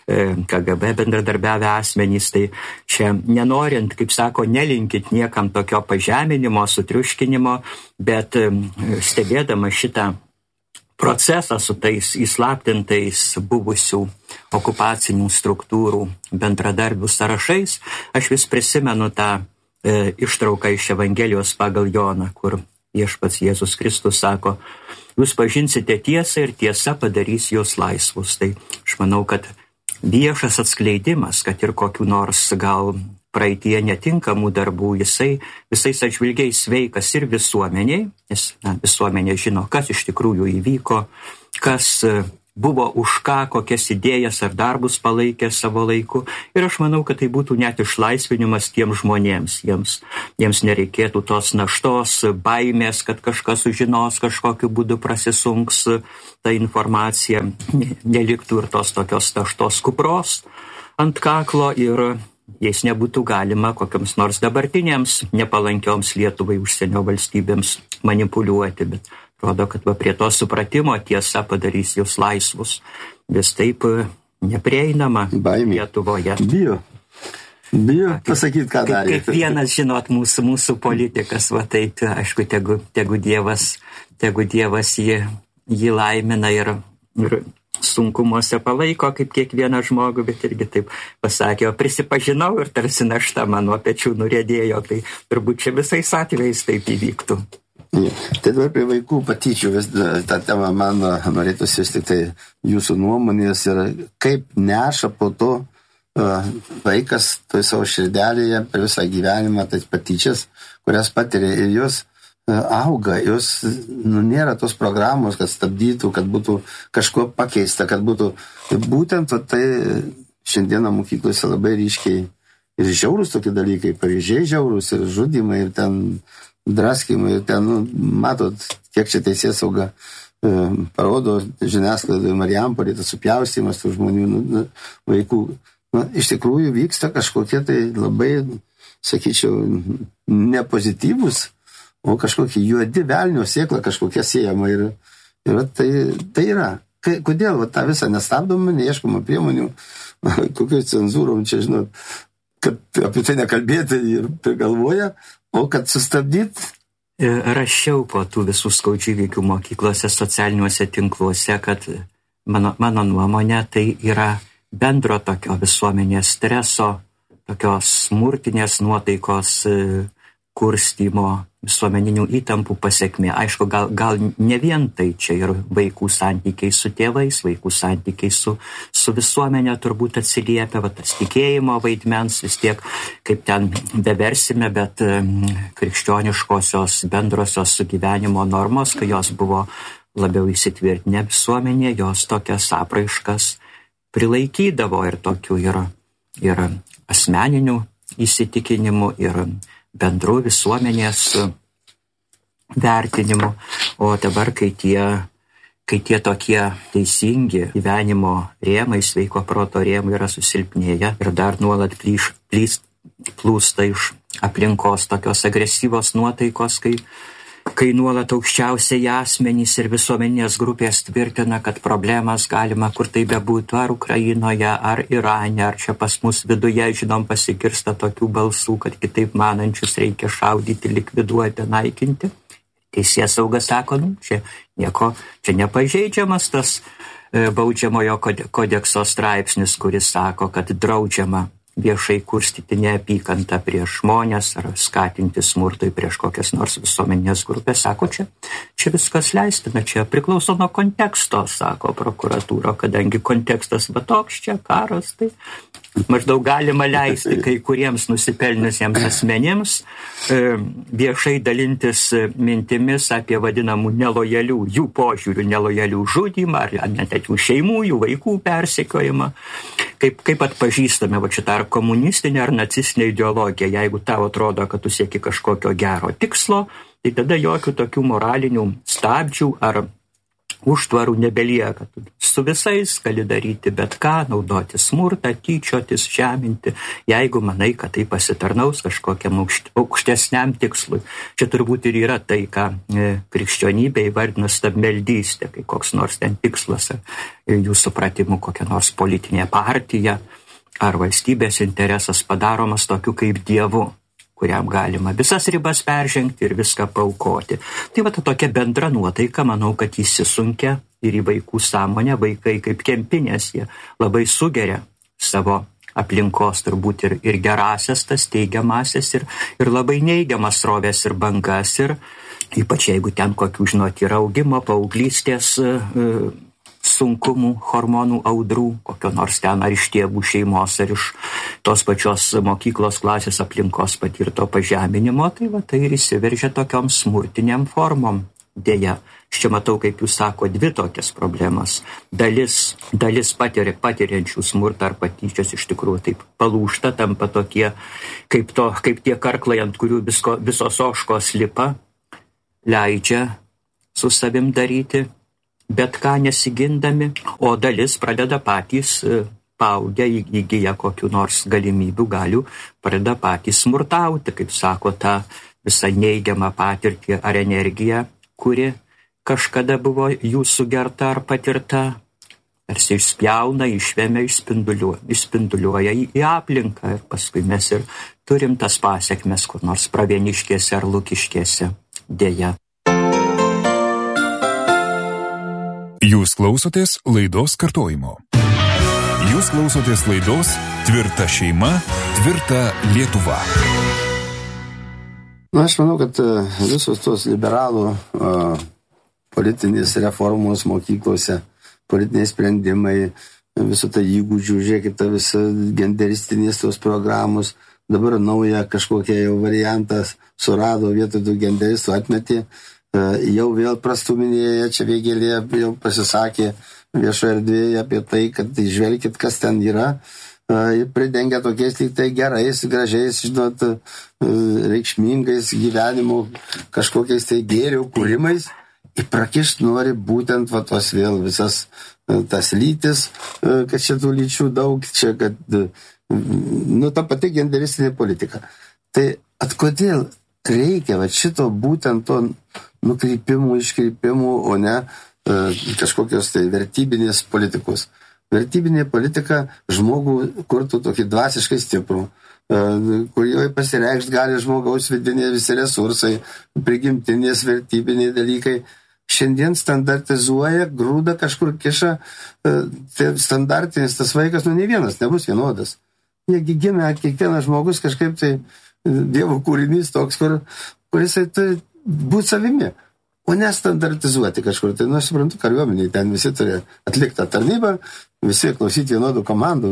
KGB bendradarbiavę asmenys. Tai čia nenorint, kaip sako, nelinkit niekam tokio pažeminimo, sutriuškinimo, bet stebėdama šitą procesą su tais įslaptintais buvusių okupacinių struktūrų bendradarbių sąrašais, aš vis prisimenu tą ištrauką iš Evangelijos pagal Joną, kur viešpats Jėzus Kristus sako, jūs pažinsite tiesą ir tiesa padarys jūs laisvus. Tai aš manau, kad viešas atskleidimas, kad ir kokių nors gal praeitie netinkamų darbų, jisai visais atžvilgiais sveikas ir visuomeniai, nes visuomenė žino, kas iš tikrųjų įvyko, kas buvo už ką, kokias idėjas ar darbus palaikė savo laiku. Ir aš manau, kad tai būtų net išlaisvinimas tiems žmonėms. Jiems nereikėtų tos naštos, baimės, kad kažkas sužinos, kažkokiu būdu prasisunks ta informacija, neliktų ir tos tokios naštos kupros ant kaklo ir jais nebūtų galima kokiams nors dabartinėms nepalankioms Lietuvai užsienio valstybėms manipuliuoti, bet rodo, kad prie to supratimo tiesa padarys jūs laisvus. Vis taip neprieinama Lietuvoje. Bijo pasakyti, ką darė. Kaip vienas, žinot, mūsų politikas, va taip, aišku, tegu Dievas jį laimina ir sunkumuose palaiko kaip kiekvieną žmogų, bet irgi taip pasakė, o prisipažinau ir tarsi našta mano pečių nuriedėjo, tai turbūt čia visais atvejais taip įvyktų. Ja. Tai dabar prie vaikų patyčių tą temą man norėtųsi vis tik tai jūsų nuomonės ir kaip neša po to vaikas toj savo širdelėje per visą gyvenimą tas patyčias, kurias patiria ir jos auga, jos nėra tos programos, kad stabdytų, kad būtų kažko pakeista, kad būtų būtent tai šiandieną mokyklose labai ryškiai ir žiaurūs tokie dalykai, pavyzdžiai žiaurūs ir žudimai ir ten draskymai ir ten, matot, kiek čia teisėsauga parodo žiniasklaidoje Marijampolėje, tas supjaustymas tų žmonių, vaikų. Iš tikrųjų vyksta kažkokie tai labai, sakyčiau, nepozityvus, o kažkokie juodi velnio sėkla kažkokia siejama ir tai yra. Kodėl tą visą nestabdomą, neieškoma priemonių, kokios cenzūrom čia, žinot, kad apie tai nekalbėti ir galvoja, o kad sustabdyti. Rašiau po tų visų skaudžių įvykių mokyklose, socialiniuose tinkluose, kad mano nuomonė tai yra bendro tokio visuomenės streso, tokios smurtinės nuotaikos kurstymo, visuomeninių įtampų pasekmė. Aišku, gal ne vien tai čia ir vaikų santykiai su tėvais, vaikų santykiai su visuomenė turbūt atsiliepia, tas tikėjimo vaidmens vis tiek, kaip ten beversime, bet krikščioniškosios bendrosios sugyvenimo normos, kai jos buvo labiau įsitvirtinę visuomenė, jos tokias apraiškas prilaikydavo ir tokių ir asmeninių įsitikinimų, ir bendrų visuomenės vertinimų, o dabar, kai tie tokie teisingi gyvenimo rėmai, sveiko proto rėmai yra susilpnėję ir dar nuolat plūsta iš aplinkos tokios agresyvos nuotaikos, kai nuolat aukščiausiai asmenys ir visuomeninės grupės tvirtina, kad problemas galima kur tai bebūtų, ar Ukrainoje, ar Irane, ar čia pas mus viduje, žinom, pasigirsta tokių balsų, kad kitaip manančius reikia šaudyti, likviduoti, naikinti. Teisėsauga sako, čia nepažeidžiamas tas baudžiamojo kodekso straipsnis, kuris sako, kad draudžiama viešai kurstyti neapykantą prieš žmonės ar skatinti smurtai prieš kokias nors visuomenės grupės. Sako, čia viskas leistina, čia priklauso nuo konteksto, sako prokuratūra, kadangi kontekstas va toks čia karas, tai maždaug galima leisti kai kuriems nusipelnusiems asmenims viešai dalintis mintimis apie vadinamų nelojalių, jų požiūrių nelojalių žudymą, ar net jų šeimų, jų vaikų persekiojimą. Kaip atpažįstame šitą ar komunistinę ar nacistinę ideologiją, jeigu tau atrodo, kad tu sieki kažkokio gero tikslo, tai tada jokių tokių moralinių stabdžių ar užtvarų nebelieka. Su visais gali daryti bet ką, naudoti smurtą, tyčiotis, žeminti, jeigu manai, kad tai pasitarnaus kažkokiam aukštesniam tikslui. Čia turbūt ir yra tai, ką krikščionybė įvardina stabmeldystė, kai koks nors ten tikslas, jų supratimu kokia nors politinė partija ar valstybės interesas padaromas tokiu kaip Dievu, kuriam galima visas ribas peržengti ir viską paaukoti. Tai va tokia bendra nuotaika, manau, kad įsisunkia ir į vaikų sąmonę, vaikai kaip kempinės, jie labai sugeria savo aplinkos turbūt ir gerasias, tas teigiamasias, ir labai neigiamas srovės ir bangas, ir ypač jeigu ten kokių, žinot, yra augimo, paauglystės sunkumų, hormonų audrų, kokio nors ten ar iš tėvų šeimos, ar iš tos pačios mokyklos klasės aplinkos patirto pažeminimo, tai ir įsiveržia tokiom smurtiniam formom. Deja, aš čia matau, kaip jūs sako, dvi tokias problemas. Dalis patiriančių smurtą ar patyčias iš tikrųjų taip palūžta, tampa tokie, kaip tie karklai, ant kurių visos ožkos lipa, leidžia su savim daryti bet ką nesigindami, o dalis pradeda patys paaugę, įgyja kokių nors galimybių, galių, pradeda patys smurtauti, kaip sako, tą visą neigiamą patirtį ar energiją, kuri kažkada buvo jų sugerta ar patirta, tarsi išspjauna, išvemia, išspinduliuoja į aplinką, ir paskui mes ir turim tas pasekmes kur nors Pravieniškėse ar Lukiškėse, deja. Jūs klausotės laidos kartojimo. Jūs klausotės laidos Tvirta šeima, tvirta Lietuva. Aš manau, kad visos tos liberalų politinės reformos mokyklose, politiniai sprendimai, visų tai įgūdžių, žiūrėkit, visa genderistinės tos programos, dabar naują kažkokią jau variantas surado vietoj tų genderistų atmetė. Jau vėl prastuminėja, čia Vėgėlė jau pasisakė viešoje erdvėje apie tai, kad žvelkit, kas ten yra, ir pridengia tokiais lyg tai gerais, gražiais, žinot, reikšmingais gyvenimo kažkokiais tai gėrių kūrimais, ir prakišt nori būtent tos vėl visas tas lytis, kad šitų lyčių daug, čia, kad, ta pati genderistinė politika. Tai kodėl reikia šito būtent to nukreipimų, iškreipimų, o ne kažkokios tai vertybinės politikos. Vertybinė politika žmogų kurtų tokį dvasiškai stiprų, kurioje pasireikšti gali žmogaus vidiniai visi resursai, prigimtinės vertybiniai dalykai. Šiandien standartizuoja, grūda kažkur kiša, tai standartinis tas vaikas, ne vienas, nebus vienodas. Jiegi gimė kiekvienas žmogus kažkaip tai Dievo kūrinys toks, kuris turi būti savimi, o nestandartizuoti kažkur. Tai, aš suprantu, kariuomeniai ten visi turi atliktą tarnybą, visi klausyti vienodų komandų,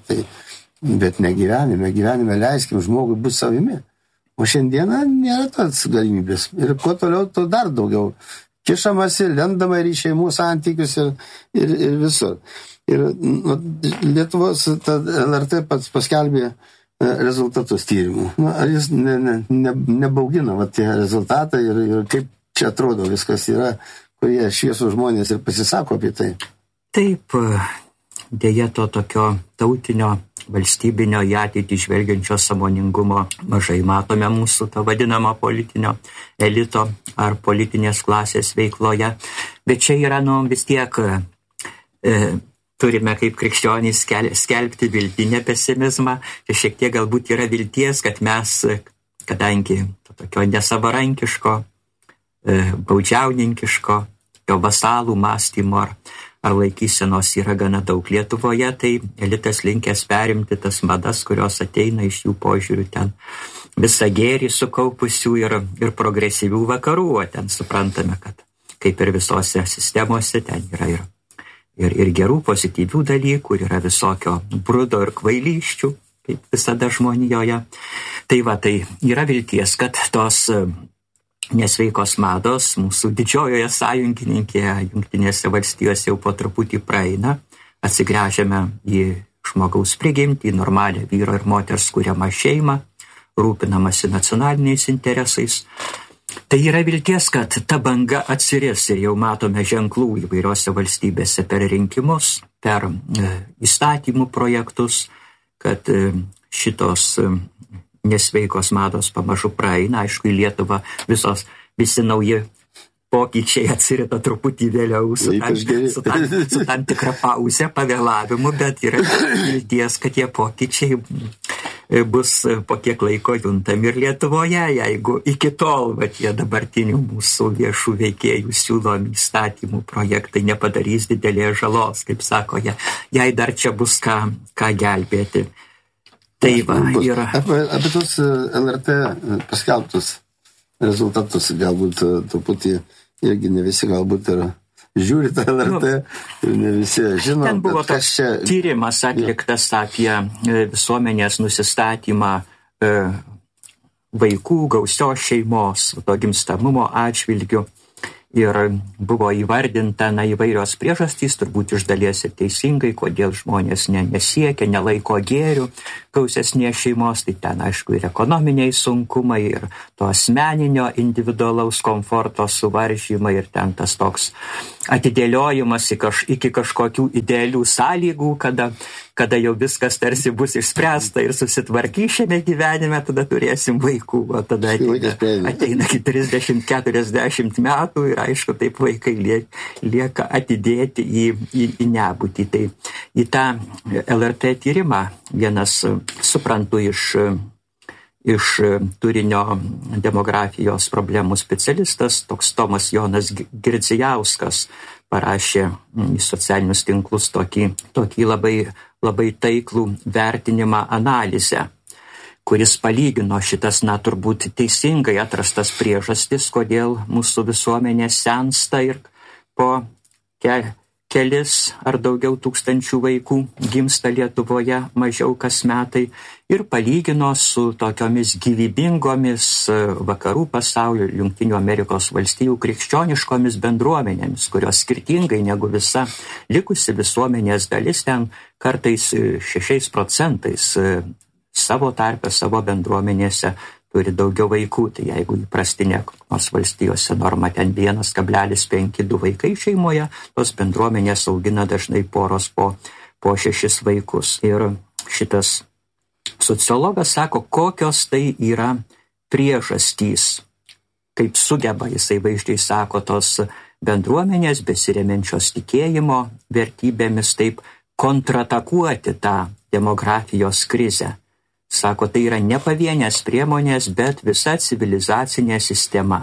bet ne gyvenime leiskim žmogui būti savimi. O šiandieną nėra tos galimybės. Ir kuo toliau, to dar daugiau. Kišamasi, lendama ir į šeimų santykius ir visur. Ir Lietuvos LRT pats paskelbė rezultatus tyrimų. Ar jis nebaugina tie rezultatai ir kaip čia atrodo viskas yra, kurie šviesų žmonės ir pasisako apie tai? Taip, deja to tokio tautinio, valstybinio į ateitį žvelgiančio sąmoningumo mažai matome mūsų to vadinamo politinio elito ar politinės klasės veikloje. Bet čia yra, vis tiek turime kaip krikščionys skelbti viltį, ne pesimizmą. Tai šiek tiek galbūt yra vilties, kad mes, kadangi tokio nesavarankiško, baudžiauninkiško, tokio vasalų mąstymo ar laikysenos yra gana daug Lietuvoje, tai elitas linkęs perimti tas madas, kurios ateina iš jų požiūrių ten visą gėrį sukaupusių ir progresyvių vakarų, o ten suprantame, kad kaip ir visose sistemose ten yra ir gerų pozityvių dalykų, yra visokio brudo ir kvailyščių, kaip visada žmonijoje. Tai yra vilties, kad tos nesveikos mados mūsų didžiojoje sąjungininkėje, Jungtinėse valstijose jau po truputį praeina, atsigręžiame į žmogaus prigimtį, į normalią vyro ir moters kuriamą šeimą, rūpinamasi nacionaliniais interesais. Tai yra vilties, kad ta banga atsiris ir jau matome ženklų įvairiose valstybėse per rinkimus, per įstatymų projektus, kad šitos nesveikos mados pamažu praeina. Aišku, į Lietuvą visi nauji pokyčiai atsirita truputį vėliau su tam tikra pauze, pavėlavimu, bet yra vilties, kad tie pokyčiai bus po kiek laiko juntami ir Lietuvoje, jeigu iki tol tie dabartinių mūsų viešų veikėjų siūlomi įstatymų projektai nepadarys didelės žalos, kaip sako jie, jei dar čia bus ką gelbėti. Tai va, ir... Apie tos LRT paskelbtus rezultatus galbūt truputį irgi ne visi galbūt ir žiūri tą LRT, ne visi žino. Ten buvo toks tyrimas atliktas apie visuomenės nusistatymą vaikų gausios šeimos, to gimstamumo atžvilgiu. Ir buvo įvardinta įvairios priežastys, turbūt iš dalies ir teisingai, kodėl žmonės nesiekia, nelaiko gėrių gausesnės šeimos, tai ten aišku ir ekonominiai sunkumai, ir to asmeninio individualaus komforto suvaržymai, ir ten tas toks atidėliojimas iki kažkokių idealių sąlygų, kada jau viskas tarsi bus išspręsta ir susitvarkys šiame gyvenime, tada turėsim vaikų, o tada ateina iki 30-40 metų ir aišku, taip vaikai lieka atidėti į nebūtį. Tai į tą LRT tyrimą vienas, suprantu, iš turinio demografijos problemų specialistas, toks Tomas Jonas Girdzijauskas, parašė į socialinius tinklus tokį labai taiklų vertinimą analizę, kuris palygino šitas, turbūt teisingai atrastas priežastis, kodėl mūsų visuomenė sensta ir po kelis ar daugiau tūkstančių vaikų gimsta Lietuvoje mažiau kas metai, ir palygino su tokiomis gyvybingomis vakarų pasaulio, Jungtinių Amerikos valstijų krikščioniškomis bendruomenėmis, kurios skirtingai negu visa likusi visuomenės dalis ten kartais 6% savo tarpe, savo bendruomenėse turi daugiau vaikų. Tai jeigu įprastinė nors valstijose norma ten 1,52 vaikai šeimoje, tos bendruomenės augina dažnai poros po 6 vaikus. Ir šitas sociologas sako, kokios tai yra priežastys, kaip sugeba, jisai vaizdžiai sako, tos bendruomenės besiremiančios tikėjimo vertybėmis taip kontratakuoti tą demografijos krizę. Sako, tai yra ne pavienės priemonės, bet visa civilizacinė sistema.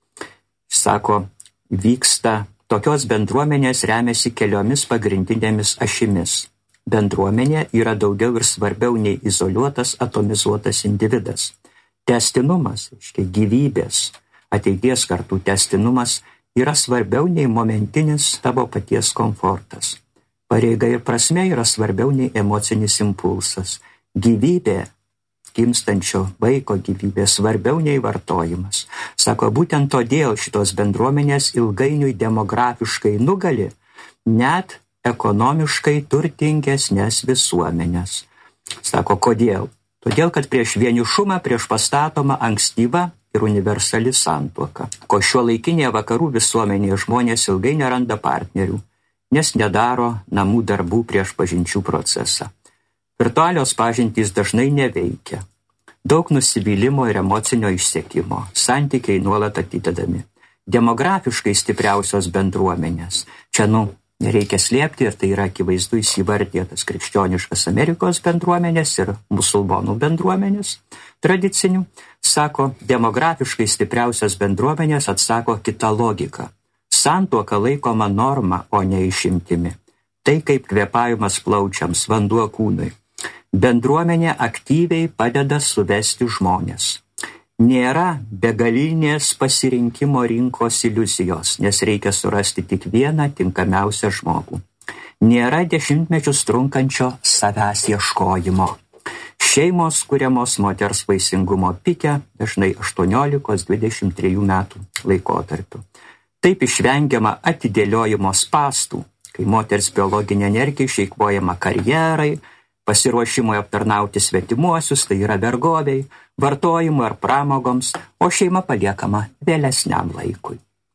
Sako, vyksta, tokios bendruomenės remiasi keliomis pagrindinėmis ašimis. Bendruomenė yra daugiau ir svarbiau nei izoliuotas, atomizuotas individas. Tęstinumas, gyvybės, ateities kartų tęstinumas yra svarbiau nei momentinis tavo paties komfortas. Pareiga ir prasmė yra svarbiau nei emocinis impulsas. Gyvybė, gimstančio vaiko gyvybė, svarbiau nei vartojimas. Sako, būtent todėl šitos bendruomenės ilgainiui demografiškai nugali net ekonomiškai turtingesnės visuomenės. Sako, kodėl? Todėl, kad prieš vienišumą priešpastatoma ankstyva ir universali santuoka. Ko šiuolaikinėje vakarų visuomenėje žmonės ilgai neranda partnerių, nes nedaro namų darbų prieš pažinčių procesą. Virtualios pažintys dažnai neveikia. Daug nusivylimo ir emocinio išsekimo. Santykiai nuolat atidedami. Demografiškai stipriausios bendruomenės. Čia, nereikia slėpti, ir tai yra akivaizdu įsivardėtas krikščioniškas Amerikos bendruomenės ir musulmonų bendruomenės tradicinių. Sako, demografiškai stipriausios bendruomenės atsako kitą logiką. Santuoka laikoma norma, o ne išimtimi. Tai kaip kvėpavimas plaučiams, vanduo kūnui. Bendruomenė aktyviai padeda suvesti žmonės. Nėra begalinės pasirinkimo rinkos iliuzijos, nes reikia surasti tik vieną tinkamiausią žmogų. Nėra dešimtmečius trunkančio savęs ieškojimo. Šeimos kuriamos moters vaisingumo pike dažnai 18-23 metų laikotarpiu. Taip išvengiama atidėliojimo spąstų, kai moters biologinė energija išeikvojama karjerai, pasiruošimui aptarnauti svetimuosius, tai yra vergoviai, vartojimui ar pramogoms, o šeima paliekama vėlesniam laikui.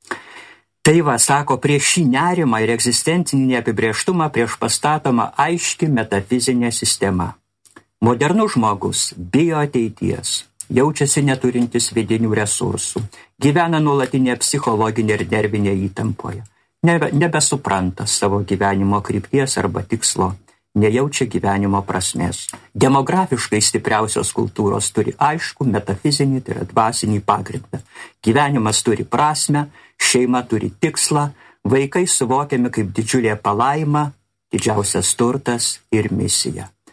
Tai va, sako, prieš šį nerimą ir egzistencinį neapibrėžtumą priešpastatoma aiški metafizinė sistema. Modernus žmogus bijo ateities, jaučiasi neturintis vidinių resursų, gyvena nuolatinė psichologinė ir nervinė įtampoje, nebesupranta savo gyvenimo krypties arba tikslo, nejaučia gyvenimo prasmės. Demografiškai stipriausios kultūros turi aišku metafizinį, tai yra dvasinį pagrindą. Gyvenimas turi prasmę, šeima turi tikslą, vaikai suvokiami kaip didžiulė palaima, didžiausias turtas ir misija.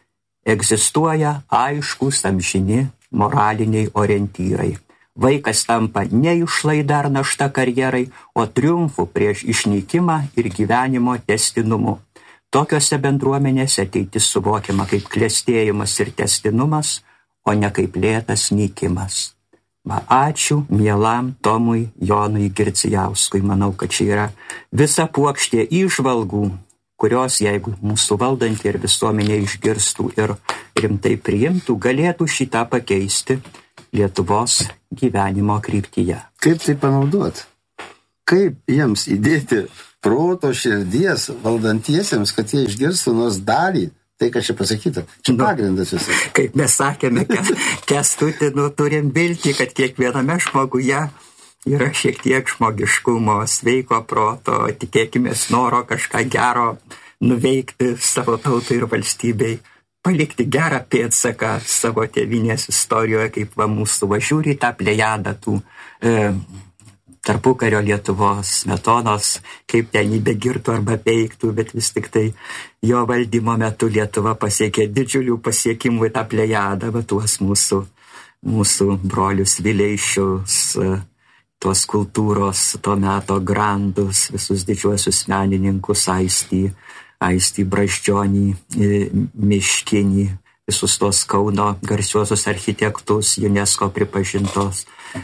egzistuoja aiškus amžini moraliniai orientyrai. Vaikas tampa ne išlaida ar našta karjerai, o triumfu prieš išnykimą ir gyvenimo tęstinumu. Tokiose bendruomenėse ateitis suvokiama kaip klestėjimas ir tęstinumas, o ne kaip lėtas nykimas. Ačiū mielam Tomui Jonui Girdzijauskui. Manau, kad čia yra visa puokštė įžvalgų, kurios, jeigu mūsų valdantį ir visuomenė išgirstų ir rimtai priimtų, galėtų šitą pakeisti Lietuvos gyvenimo kryptyje. Kaip tai panaudoti? Kaip jiems įdėti proto širdies valdantiesiems, kad jie išgirstų nors dalį tai, kas čia pasakyta? Čia pagrindas visas. Kaip mes sakėme, Kęstuti, turim viltį, kad kiekviename žmoguje yra šiek tiek žmogiškumo, sveiko proto, tikėkimės noro kažką gero nuveikti savo tautai ir valstybei, palikti gerą pėdsaką savo tėvynės istorijoje, kaip mūsų važiūri tą plejadą tų tarpukario Lietuvos Smetonos, kaip ten jį begirtų arba peiktų, bet vis tik tai jo valdymo metu Lietuva pasiekė didžiulių pasiekimų į tą plejadą, tuos mūsų brolius Vileišius, tuos kultūros to meto grandus, visus didžiuosius menininkus, Aistį Brazdžionį, Miškinį, visus tos Kauno garsiuosius architektus, UNESCO pripažintos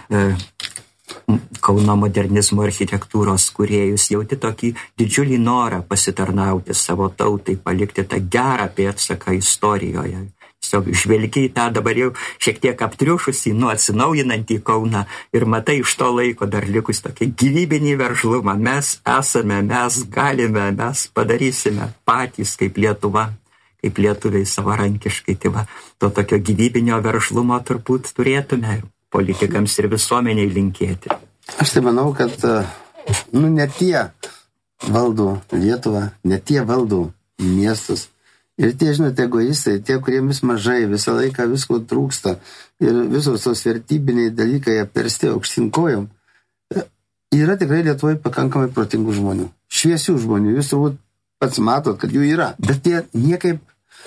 Kauno modernizmo architektūros kūrėjus, jauti tokį didžiulį norą pasitarnauti savo tautai, palikti tą gerą pėdsaką istorijoje. Tiesiog žvelgi į tą dabar jau šiek tiek aptriušusį, atsinaujinantį Kauną ir matai iš to laiko dar likus tokį gyvybinį veržlumą. Mes esame, mes galime, mes padarysime patys kaip Lietuva, kaip lietuviai savarankiškai. Tai to tokio gyvybinio veržlumo turbūt turėtume politikams ir visuomeniai linkėti. Aš tai manau, kad ne tie valdo Lietuvą, ne tie valdo miestus. Ir tie, žinote, egoistai, tie, kuriem vis mažai, visą laiką visko trūksta ir visos tos vertybiniai dalykai apversti aukštyn kojom, yra tikrai Lietuvoje pakankamai protingų žmonių, šviesių žmonių. Jūs turbūt pats matot, kad jų yra, bet jie niekaip,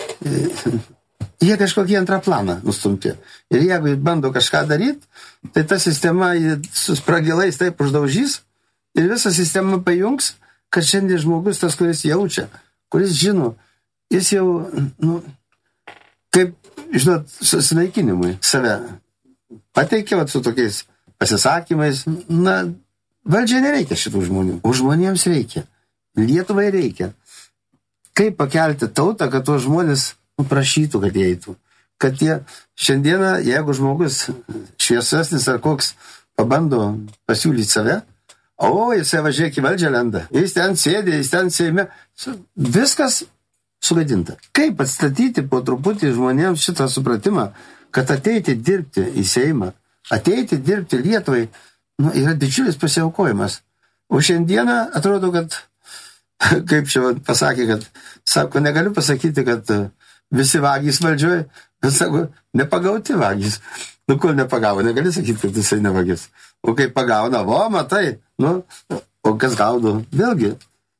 jie kažkokį antrą planą nustumti. Ir jeigu jie bando kažką daryti, tai ta sistema su spragilais taip uždaužys ir visa sistema pajungs, kad šiandien žmogus tas, kuris jaučia, kuris žino, jis jau, kaip, žinot, susinaikinimui save pateikia su tokiais pasisakymais. Valdžiai nereikia šitų žmonių. O žmonėms reikia. Lietuvai reikia. Kaip pakelti tautą, kad tuos žmonės prašytų, kad jie eitų. Kad jie šiandieną, jeigu žmogus šviesesnis ar koks pabando pasiūlyti save, jisai važiuok į valdžią lenda. Jis ten sėdė, jis ten Seime. Viskas sugadinta. Kaip atstatyti po truputį žmonėms šitą supratimą, kad ateiti dirbti į Seimą, ateiti dirbti Lietuvai, yra didžiulis pasiaukojimas. O šiandieną atrodo, kad, kaip čia pasakė, kad, sako, negaliu pasakyti, kad visi vagys valdžioje, bet sako, nepagauti vagys. Kol nepagavo, negali sakyti, kad jisai nevagis. O kai pagauna, matai, o kas gaudo? Vėlgi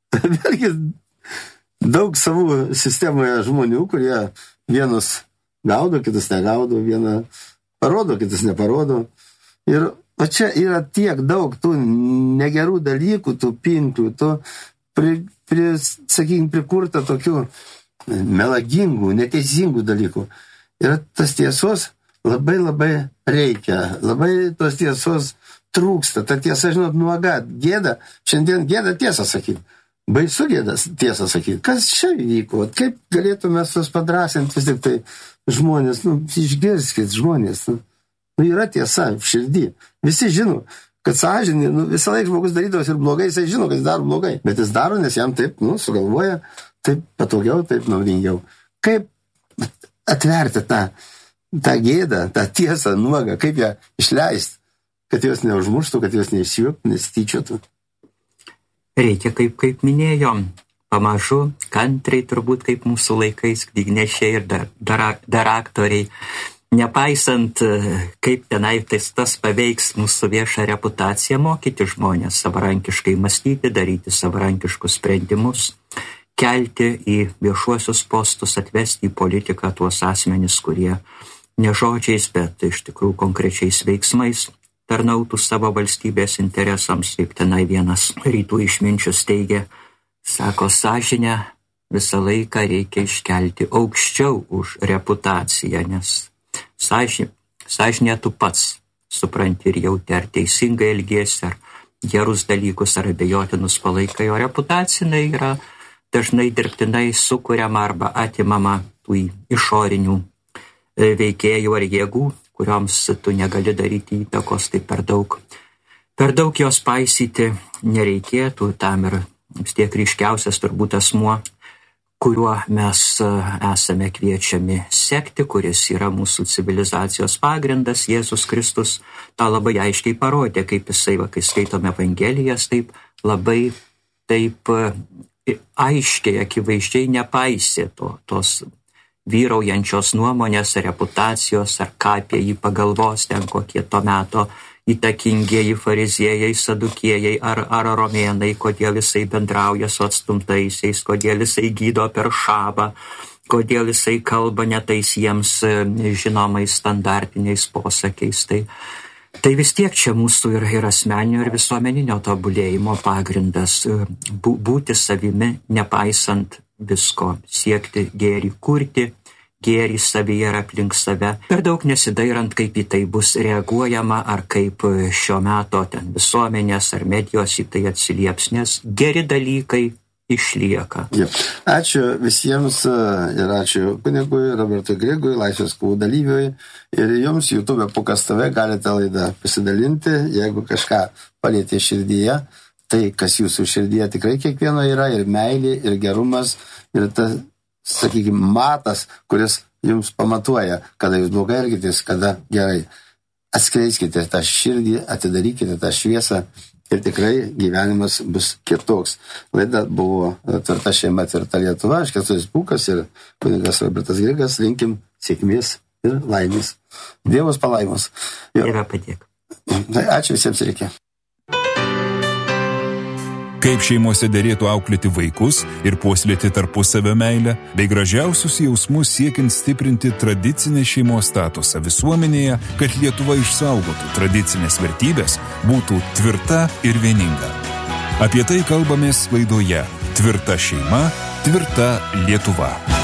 daug savų sistemoje žmonių, kurie vienus gaudo, kitus negaudo, vieną parodo, kitus neparodo. Ir čia yra tiek daug tų negerų dalykų, tų pintų, sakykime, prikurta tokių melagingų, neteisingų dalykų. Ir tas tiesos labai reikia, labai tos tiesos trūksta. Ta tiesa, žinot, nuoga, gėda, šiandien gėda tiesą sakyti. Baisu gėdas tiesą sakyti. Kas čia vyko? Kaip galėtume tos padrasinti vis tik tai žmonės? Išgirskit žmonės. Yra tiesa širdį. Visi žino, kad sąžinė, visą laiką žmogus darydavas ir blogai, jisai žino, kad jis daro blogai. Bet jis daro, nes jam taip, sugalvoja, taip patogiau, taip naudingiau. Kaip atverti tą gėdą, tą tiesą nuogą, kaip ją išleisti, kad jos neužmuštų, kad jos neišsijuoktų, nesityčiotų. Reikia, kaip minėjom, pamažu, kantriai turbūt kaip mūsų laikais, knygnešiai ir dar aktoriai, nepaisant, kaip tenai tas paveiks mūsų viešą reputaciją, mokyti žmonės savarankiškai mąstyti, daryti savarankiškus sprendimus, kelti į viešuosius postus, atvesti į politiką tuos asmenis, kurie ne žodžiais, bet iš tikrųjų konkrečiais veiksmais tarnautų savo valstybės interesams. Kaip tenai vienas rytų išminčius teigia, sako, sąžinę visą laiką reikia iškelti aukščiau už reputaciją, nes sąžinė tu pats supranti ir jauti, ar teisingai elgiesi, ar gerus dalykus, ar abejotinus palaikai, o reputacinai yra dažnai dirbtinai sukuriama arba atimama tų išorinių veikėjų ar jėgų, kurioms tu negali daryti įtakos, tai per daug jos paisyti nereikėtų. Tam ir vis tiek ryškiausias turbūt asmuo, kuriuo mes esame kviečiami sekti, kuris yra mūsų civilizacijos pagrindas, Jėzus Kristus, tą labai aiškiai parodė, kaip jisai, kai skaitome Evangelijas, taip labai aiškiai, akivaizdžiai nepaisė tos vyraujančios nuomonės, reputacijos, ar ką apie jį pagalvos ten kokie to meto įtakingieji fariziejai, sadukiejai ar romėnai, kodėl jisai bendrauja su atstumtaisiais, kodėl jisai gydo per šabą, kodėl jisai kalba netais jiems žinomais standartiniais posakiais. Tai vis tiek čia mūsų ir asmeninio, ir visuomeninio tobulėjimo pagrindas būti savimi, nepaisant visko, siekti gėrį, kurti gėrį savyje ir aplink save, per daug nesidairant, kaip į tai bus reaguojama, ar kaip šio meto ten visuomenės ar medijos į tai atsilieps, nes geri dalykai išlieka. Ja. Ačiū visiems ir ačiū kunigui Robertui Grigui, Laisvės kovų dalyviui, ir jums YouTube pokastove galite laidą pasidalinti, jeigu kažką palietė širdyje. Tai, kas jūsų širdyje tikrai kiekvieno yra, ir meilė, ir gerumas, ir tas, sakykime, matas, kuris jums pamatuoja, kada jūs blogai elgitės, kada gerai. Atskleiskite tą širdį, atidarykite tą šviesą ir tikrai gyvenimas bus kitoks. Laida buvo Tvirta šeima, tvirta Lietuva. Aš Kęstutis Pūkas ir kunigas Robertas Grigas. Linkim sėkmės ir laimės. Dievas palaimos. Dieve padėk. Ačiū visiems, reikia. Kaip šeimose derėtų auklėti vaikus ir puoselėti tarpusavio meilę, bei gražiausius jausmus siekiant stiprinti tradicinę šeimos statusą visuomenėje, kad Lietuva išsaugotų tradicinės vertybės, būtų tvirta ir vieninga. Apie tai kalbamės laidoje Tvirta šeima, tvirta Lietuva.